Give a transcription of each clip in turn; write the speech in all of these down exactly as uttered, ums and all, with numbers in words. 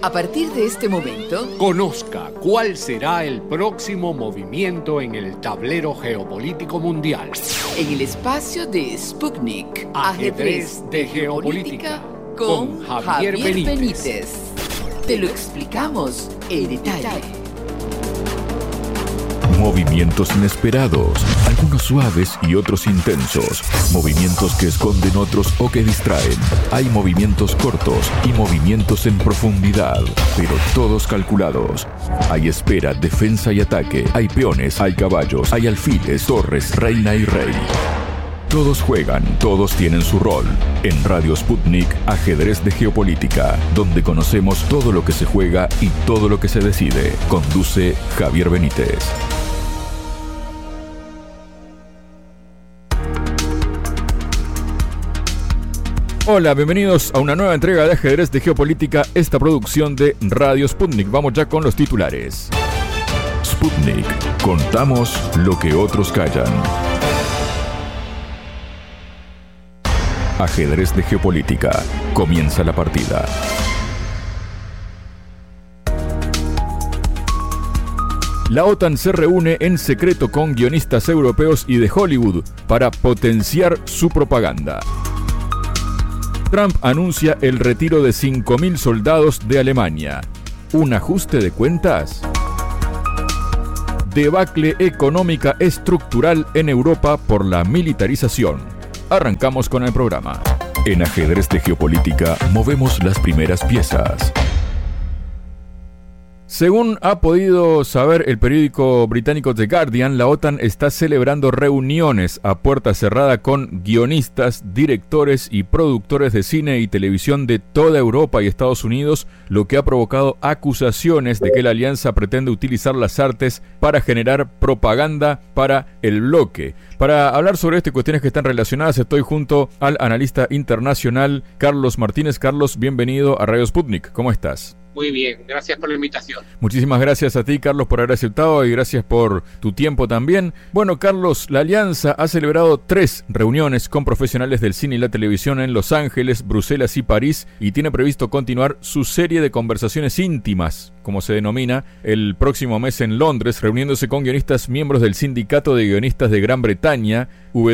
A partir de este momento, conozca cuál será el próximo movimiento en el tablero geopolítico mundial. En el espacio de Sputnik, Ajedrez de Geopolítica, con Javier, Javier Benítez. Benítez. Te lo explicamos en detalle. Movimientos inesperados, algunos suaves y otros intensos. Movimientos que esconden otros o que distraen. Hay movimientos cortos y movimientos en profundidad, pero todos calculados. Hay espera, defensa y ataque. Hay peones, hay caballos, hay alfiles, torres, reina y rey. Todos juegan, todos tienen su rol. En Radio Sputnik, Ajedrez de Geopolítica, donde conocemos todo lo que se juega y todo lo que se decide. Conduce Javier Benítez. Hola, bienvenidos a una nueva entrega de Ajedrez de Geopolítica, esta producción de Radio Sputnik. Vamos ya con los titulares. Sputnik, contamos lo que otros callan. Ajedrez de Geopolítica, comienza la partida. La OTAN se reúne en secreto con guionistas europeos y de Hollywood para potenciar su propaganda. Trump anuncia el retiro de cinco mil soldados de Alemania. ¿Un ajuste de cuentas? Debacle económica estructural en Europa por la militarización. Arrancamos con el programa. En Ajedrez de Geopolítica movemos las primeras piezas. Según ha podido saber el periódico británico The Guardian, la OTAN está celebrando reuniones a puerta cerrada con guionistas, directores y productores de cine y televisión de toda Europa y Estados Unidos, lo que ha provocado acusaciones de que la alianza pretende utilizar las artes para generar propaganda para el bloque. Para hablar sobre esto y cuestiones que están relacionadas, estoy junto al analista internacional Carlos Martínez. Carlos, bienvenido a Radio Sputnik. ¿Cómo estás? Muy bien, gracias por la invitación. Muchísimas gracias a ti, Carlos, por haber aceptado y gracias por tu tiempo también. Bueno, Carlos, la Alianza ha celebrado tres reuniones con profesionales del cine y la televisión en Los Ángeles, Bruselas y París y tiene previsto continuar su serie de conversaciones íntimas, como se denomina, el próximo mes en Londres, reuniéndose con guionistas miembros del Sindicato de Guionistas de Gran Bretaña,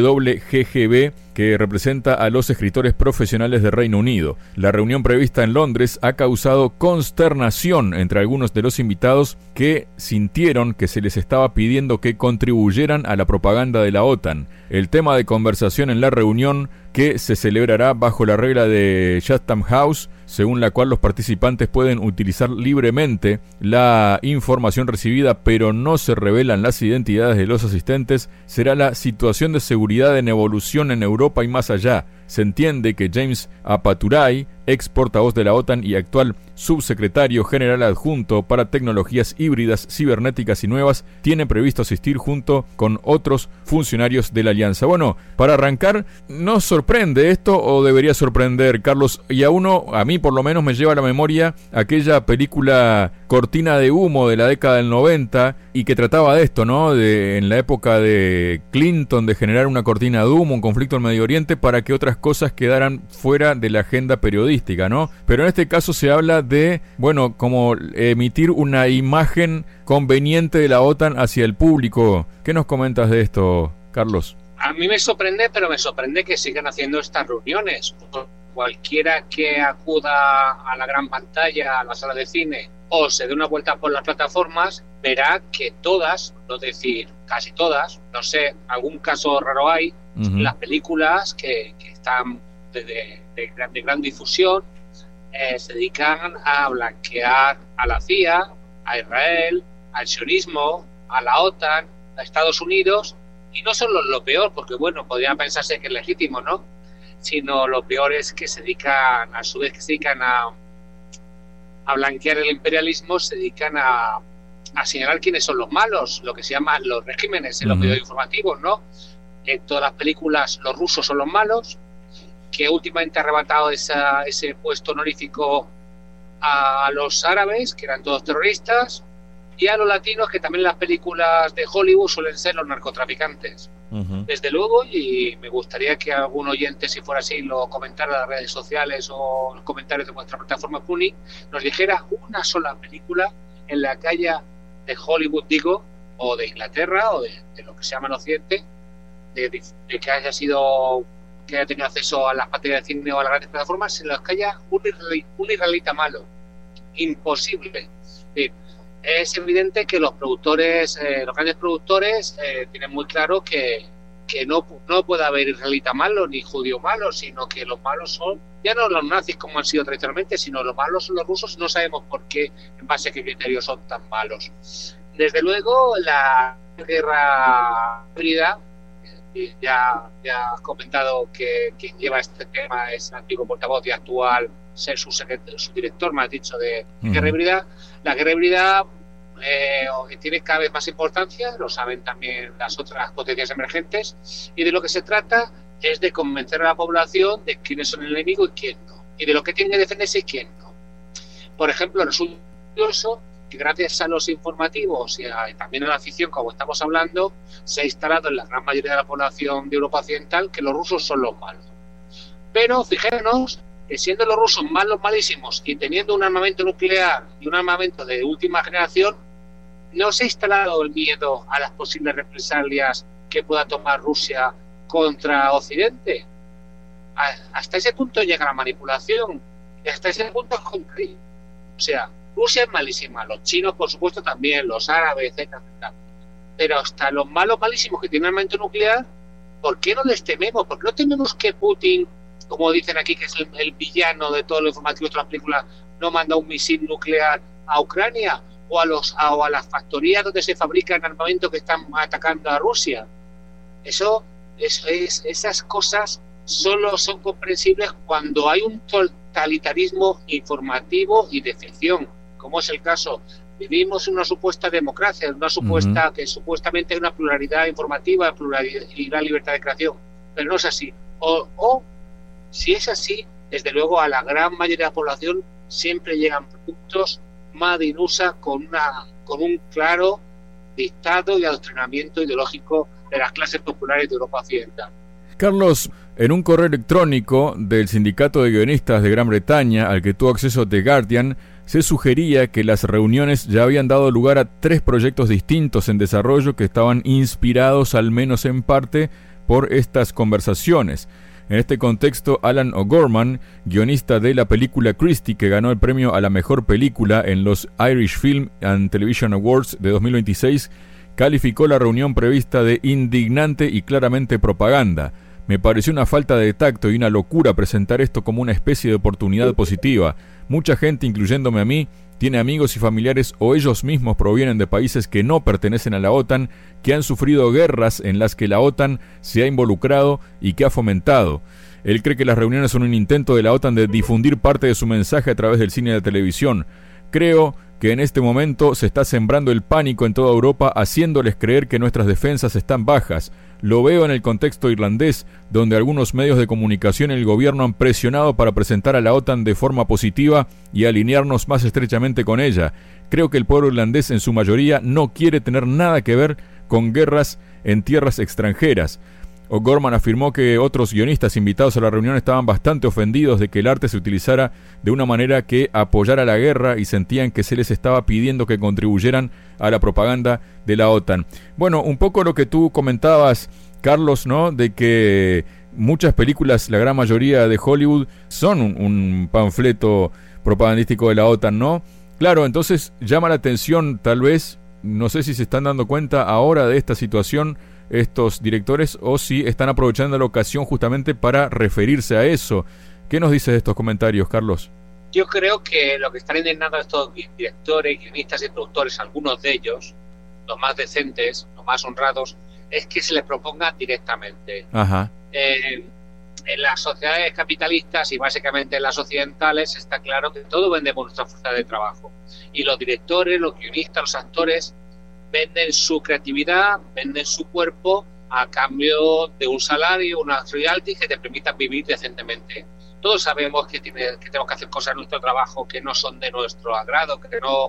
W G G B, que representa a los escritores profesionales de Reino Unido. La reunión prevista en Londres ha causado consternación entre algunos de los invitados que sintieron que se les estaba pidiendo que contribuyeran a la propaganda de la OTAN. El tema de conversación en la reunión, que se celebrará bajo la regla de Chatham House, según la cual los participantes pueden utilizar libremente la información recibida, pero no se revelan las identidades de los asistentes, será la situación de seguridad en evolución en Europa y más allá. Se entiende que James Apaturay, ex portavoz de la OTAN y actual subsecretario general adjunto para tecnologías híbridas, cibernéticas y nuevas, tiene previsto asistir junto con otros funcionarios de la alianza. Bueno, para arrancar, ¿nos sorprende esto o debería sorprender, Carlos? Y a uno, a mí por lo menos me lleva a la memoria aquella película Cortina de Humo de la década del noventa y que trataba de esto, ¿no? De, en la época de Clinton, de generar una cortina de humo, un conflicto en Medio Oriente para que otras cosas quedaran fuera de la agenda periodística, ¿no? Pero en este caso se habla de, bueno, como emitir una imagen conveniente de la OTAN hacia el público. ¿Qué nos comentas de esto, Carlos? A mí me sorprende, pero me sorprende que sigan haciendo estas reuniones. Cualquiera que acuda a la gran pantalla, a la sala de cine, o se dé una vuelta por las plataformas, verá que todas, no decir casi todas, no sé, algún caso raro hay, uh-huh. las películas que, que están de, de, de, gran, de gran difusión eh, se dedican a blanquear a la C I A, a Israel, al sionismo, a la OTAN, a Estados Unidos, y no solo lo peor, porque bueno, podría pensarse que es legítimo, ¿no? Sino lo peor es que se dedican, a su vez que se dedican a, a blanquear el imperialismo, se dedican a, a señalar quiénes son los malos, lo que se llaman los regímenes en los uh-huh. medios informativos, ¿no? En todas las películas los rusos son los malos, que últimamente ha arrebatado esa, ese puesto honorífico a los árabes, que eran todos terroristas, y a los latinos, que también en las películas de Hollywood suelen ser los narcotraficantes. Uh-huh. Desde luego, y me gustaría que algún oyente, si fuera así, lo comentara en las redes sociales o en los comentarios de vuestra plataforma Puni, nos dijera una sola película en la que haya, de Hollywood digo, o de Inglaterra, o de, de lo que se llama en Occidente, de, de, de que haya sido, que haya tenido acceso a las pantallas de cine o a las grandes plataformas, en las que haya un, un israelita malo. Imposible. Sí. Es evidente que los productores, eh, los grandes productores, eh, tienen muy claro que, que no, no puede haber israelita malo ni judío malo, sino que los malos son, ya no los nazis como han sido tradicionalmente, sino los malos son los rusos. No sabemos por qué, en base a qué criterios son tan malos. Desde luego, la guerra híbrida, eh, ya, ya has comentado que quien lleva este tema es el antiguo portavoz y actual ser su, su director, me has dicho, de uh-huh. guerra híbrida. La guerra híbrida eh, tiene cada vez más importancia, lo saben también las otras potencias emergentes, y de lo que se trata es de convencer a la población de quiénes son el enemigo y quién no, y de lo que tiene que defenderse y quién no. Por ejemplo, resulta curioso que gracias a los informativos y, a, y también a la afición, como estamos hablando, se ha instalado en la gran mayoría de la población de Europa Occidental que los rusos son los malos. Pero fijémonos que siendo los rusos malos, malísimos, y teniendo un armamento nuclear y un armamento de última generación, no se ha instalado el miedo a las posibles represalias que pueda tomar Rusia contra Occidente. Hasta ese punto llega la manipulación, y hasta ese punto es concreto. O sea, Rusia es malísima, los chinos, por supuesto, también, los árabes, etcétera, etcétera. Pero hasta los malos, malísimos que tienen armamento nuclear, ¿por qué no les tememos? ¿Por qué no tememos que Putin, como dicen aquí, que es el, el villano de todos los informativos de las películas, no manda un misil nuclear a Ucrania o a los a, o a las factorías donde se fabrican armamento que están atacando a Rusia? Eso, eso es, esas cosas solo son comprensibles cuando hay un totalitarismo informativo y de ficción, como es el caso. Vivimos una supuesta democracia, una supuesta uh-huh. que supuestamente hay una pluralidad informativa, pluralidad y la libertad de creación, pero no es así. O, o si es así, desde luego a la gran mayoría de la población siempre llegan productos Made in U S A con, una, con un claro dictado y adoctrinamiento ideológico de las clases populares de Europa Occidental. Carlos, en un correo electrónico del Sindicato de Guionistas de Gran Bretaña al que tuvo acceso The Guardian, se sugería que las reuniones ya habían dado lugar a tres proyectos distintos en desarrollo que estaban inspirados, al menos en parte, por estas conversaciones. En este contexto, Alan O'Gorman, guionista de la película Christie, que ganó el premio a la mejor película en los Irish Film and Television Awards de dos mil veintiséis, calificó la reunión prevista de indignante y claramente propaganda. Me pareció una falta de tacto y una locura presentar esto como una especie de oportunidad positiva. Mucha gente, incluyéndome a mí, tiene amigos y familiares o ellos mismos provienen de países que no pertenecen a la OTAN, que han sufrido guerras en las que la OTAN se ha involucrado y que ha fomentado. Él cree que las reuniones son un intento de la OTAN de difundir parte de su mensaje a través del cine y la televisión. Creo que en este momento se está sembrando el pánico en toda Europa, haciéndoles creer que nuestras defensas están bajas. Lo veo en el contexto irlandés, donde algunos medios de comunicación y el gobierno han presionado para presentar a la OTAN de forma positiva y alinearnos más estrechamente con ella. Creo que el pueblo irlandés en su mayoría no quiere tener nada que ver con guerras en tierras extranjeras. O'Gorman afirmó que otros guionistas invitados a la reunión estaban bastante ofendidos de que el arte se utilizara de una manera que apoyara la guerra y sentían que se les estaba pidiendo que contribuyeran a la propaganda de la OTAN. Bueno, un poco lo que tú comentabas, Carlos, ¿no? De que muchas películas, la gran mayoría de Hollywood, son un, un panfleto propagandístico de la OTAN, ¿no? Claro, entonces llama la atención, tal vez, no sé si se están dando cuenta ahora de esta situación estos directores o si están aprovechando la ocasión justamente para referirse a eso. ¿Qué nos dices de estos comentarios, Carlos? Yo creo que lo que están indignados estos directores, guionistas y productores, algunos de ellos, los más decentes, los más honrados, es que se les proponga directamente. Ajá. Eh, en las sociedades capitalistas y básicamente en las occidentales está claro que todo vendemos nuestra fuerza de trabajo. Y los directores, los guionistas, los actores venden su creatividad, venden su cuerpo a cambio de un salario, unas royalties que te permitan vivir decentemente. Todos sabemos que, tiene, que tenemos que hacer cosas en nuestro trabajo que no son de nuestro agrado, que no,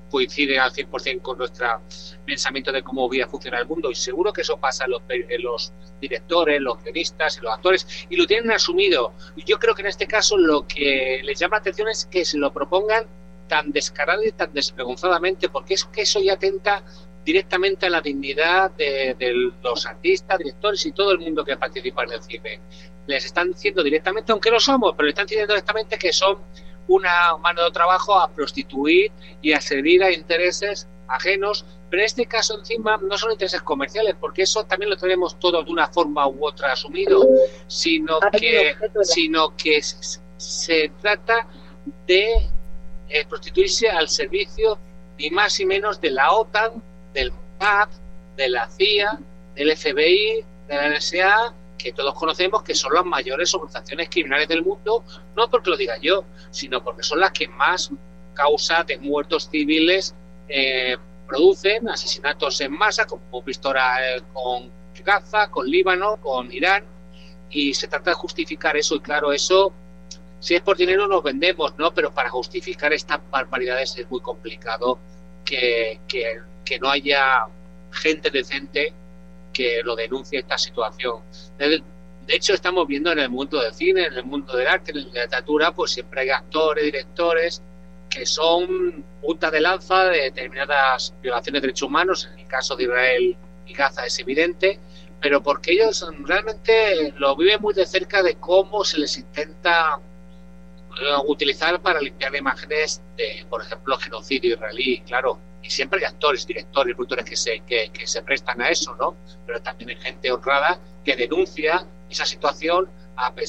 coinciden al cien por ciento con nuestro pensamiento de cómo voy a funcionar el mundo, y seguro que eso pasa en los, en los directores, los guionistas y los actores, y lo tienen asumido. Yo creo que en este caso lo que les llama la atención es que se lo propongan tan descarado y tan desvergonzadamente, porque es que eso ya atenta directamente a la dignidad de, de los artistas, directores y todo el mundo que participa en el cine. Les están diciendo directamente, aunque no somos, pero les están diciendo directamente que son una mano de trabajo a prostituir y a servir a intereses ajenos, pero en este caso encima no son intereses comerciales, porque eso también lo tenemos todos de una forma u otra asumido, sino que, sino que se trata de eh, prostituirse al servicio ni más ni menos de la OTAN, del M A D, de la C I A, del F B I, de la N S A, que todos conocemos que son las mayores organizaciones criminales del mundo, no porque lo diga yo, sino porque son las que más causa de muertos civiles eh, producen, asesinatos en masa, como hemos visto ahora eh, con Gaza, con Líbano, con Irán, y se trata de justificar eso, y claro, eso, si es por dinero nos vendemos, ¿no? Pero para justificar estas barbaridades es muy complicado que, que, que no haya gente decente que lo denuncie esta situación. De, de hecho, estamos viendo en el mundo del cine, en el mundo del arte, en la literatura, pues siempre hay actores, directores que son punta de lanza de determinadas violaciones de derechos humanos. En el caso de Israel y Gaza es evidente, pero porque ellos realmente lo viven muy de cerca de cómo se les intenta utilizar para limpiar imágenes de, por ejemplo, genocidio israelí, claro. Y siempre hay actores, directores, productores que se, que, que se prestan a eso, ¿no? Pero también hay gente honrada que denuncia esa situación a pesar